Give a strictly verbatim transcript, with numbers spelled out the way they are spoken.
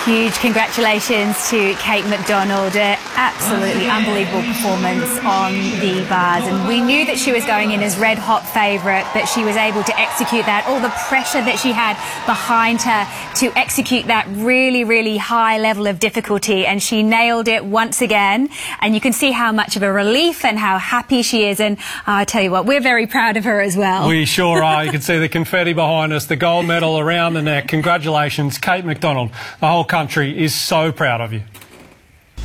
Huge congratulations to Kate McDonald. An absolutely unbelievable performance on the bars. And we knew that she was going in as red hot favourite, but she was able to execute that. All the pressure that she had behind her to execute that really, really high level of difficulty. And she nailed it once again. And you can see how much of a relief and how happy she is. And uh, I tell you what, we're very proud of her as well. We sure are. You can see the confetti behind us, the gold medal around the neck. Congratulations, Kate McDonald. The whole country is so proud of you.